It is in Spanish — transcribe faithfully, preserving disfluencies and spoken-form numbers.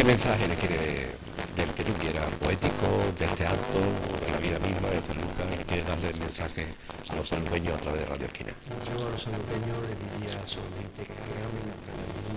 mensaje le quiere, del que tú quieras, poético, del teatro, de la vida misma de San Lucas, quieres darle el mensaje a los sanluqueños a través de Radio Esquina? Yo a los sanluqueños les diría solamente que amen cada